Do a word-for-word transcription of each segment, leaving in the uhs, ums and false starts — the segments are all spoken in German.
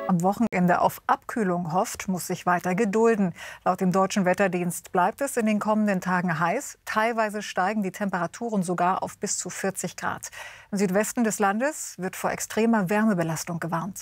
am Wochenende auf Abkühlung hofft, muss sich weiter gedulden. Laut dem Deutschen Wetterdienst bleibt es in den kommenden Tagen heiß. Teilweise steigen die Temperaturen sogar auf bis zu vierzig Grad. Im Südwesten des Landes wird vor extremer Wärmebelastung gewarnt.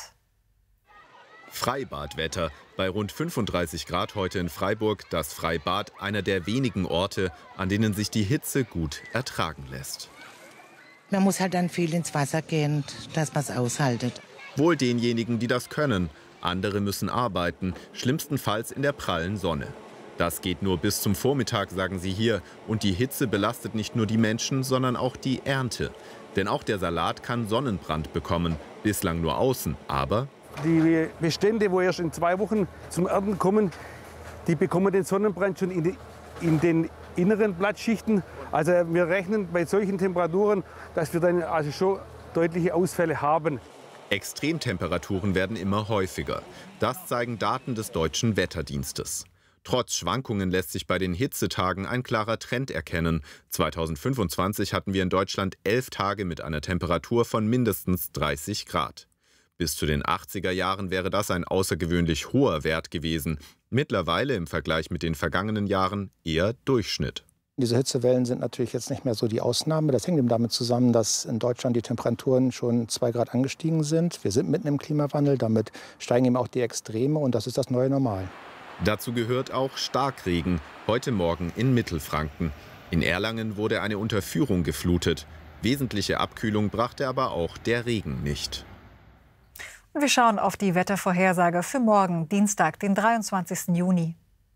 Freibadwetter. Bei rund fünfunddreißig Grad heute in Freiburg das Freibad, einer der wenigen Orte, an denen sich die Hitze gut ertragen lässt. Man muss halt dann viel ins Wasser gehen, dass man es aushaltet. Wohl denjenigen, die das können. Andere müssen arbeiten, schlimmstenfalls in der prallen Sonne. Das geht nur bis zum Vormittag, sagen sie hier. Und die Hitze belastet nicht nur die Menschen, sondern auch die Ernte. Denn auch der Salat kann Sonnenbrand bekommen. Bislang nur außen, aber die Bestände, wo erst in zwei Wochen zum Ernten kommen, die bekommen den Sonnenbrand schon in, die, in den inneren Blattschichten. Also wir rechnen bei solchen Temperaturen, dass wir dann also schon deutliche Ausfälle haben. Extremtemperaturen werden immer häufiger. Das zeigen Daten des Deutschen Wetterdienstes. Trotz Schwankungen lässt sich bei den Hitzetagen ein klarer Trend erkennen. zweitausendfünfundzwanzig hatten wir in Deutschland elf Tage mit einer Temperatur von mindestens dreißig Grad. Bis zu den achtziger Jahren wäre das ein außergewöhnlich hoher Wert gewesen. Mittlerweile im Vergleich mit den vergangenen Jahren eher Durchschnitt. Diese Hitzewellen sind natürlich jetzt nicht mehr so die Ausnahme. Das hängt eben damit zusammen, dass in Deutschland die Temperaturen schon zwei Grad angestiegen sind. Wir sind mitten im Klimawandel, damit steigen eben auch die Extreme und das ist das neue Normal. Dazu gehört auch Starkregen, heute Morgen in Mittelfranken. In Erlangen wurde eine Unterführung geflutet. Wesentliche Abkühlung brachte aber auch der Regen nicht. Wir schauen auf die Wettervorhersage für morgen, Dienstag, den dreiundzwanzigsten Juni.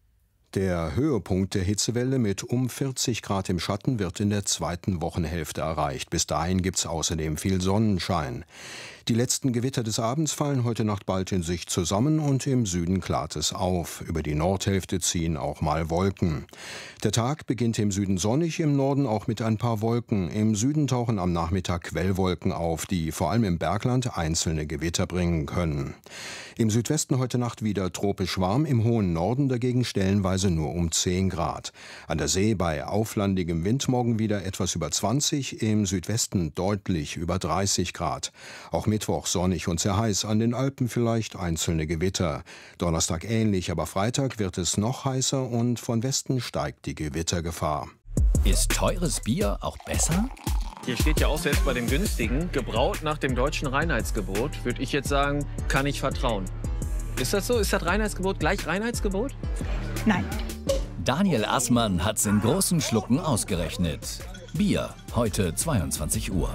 Der Höhepunkt der Hitzewelle mit um vierzig Grad im Schatten wird in der zweiten Wochenhälfte erreicht. Bis dahin gibt es außerdem viel Sonnenschein. Die letzten Gewitter des Abends fallen heute Nacht bald in sich zusammen und im Süden klart es auf. Über die Nordhälfte ziehen auch mal Wolken. Der Tag beginnt im Süden sonnig, im Norden auch mit ein paar Wolken. Im Süden tauchen am Nachmittag Quellwolken auf, die vor allem im Bergland einzelne Gewitter bringen können. Im Südwesten heute Nacht wieder tropisch warm, im hohen Norden dagegen stellenweise nur um zehn Grad. An der See bei auflandigem Wind morgen wieder etwas über zwanzig, im Südwesten deutlich über dreißig Grad. Auch Mittwoch sonnig und sehr heiß, an den Alpen vielleicht einzelne Gewitter. Donnerstag ähnlich, aber Freitag wird es noch heißer und von Westen steigt die Gewittergefahr. Ist teures Bier auch besser? Hier steht ja auch selbst bei dem günstigen, gebraut nach dem deutschen Reinheitsgebot, würde ich jetzt sagen, kann ich vertrauen. Ist das so? Ist das Reinheitsgebot gleich Reinheitsgebot? Nein. Daniel Assmann hat's in großen Schlucken ausgerechnet. Bier, heute zweiundzwanzig Uhr.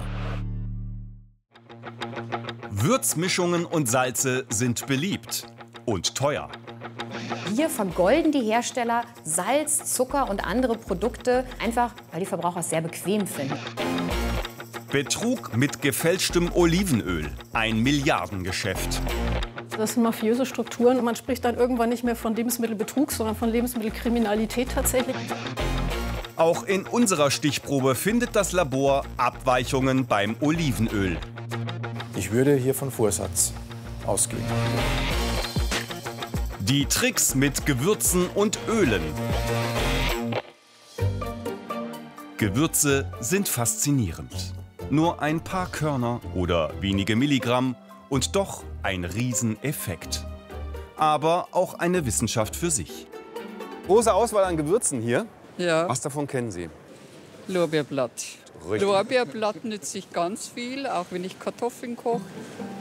Würzmischungen und Salze sind beliebt und teuer. Wir vergolden die Hersteller Salz, Zucker und andere Produkte, einfach weil die Verbraucher es sehr bequem finden. Betrug mit gefälschtem Olivenöl, ein Milliardengeschäft. Das sind mafiöse Strukturen und man spricht dann irgendwann nicht mehr von Lebensmittelbetrug, sondern von Lebensmittelkriminalität tatsächlich. Auch in unserer Stichprobe findet das Labor Abweichungen beim Olivenöl. Ich würde hier von Vorsatz ausgehen. Die Tricks mit Gewürzen und Ölen. Gewürze sind faszinierend. Nur ein paar Körner oder wenige Milligramm und doch ein Rieseneffekt. Aber auch eine Wissenschaft für sich. Große Auswahl an Gewürzen hier. Ja. Was davon kennen Sie? Lorbeerblatt. Richtig. Lorbeerblatt nütze ich ganz viel, auch wenn ich Kartoffeln koche.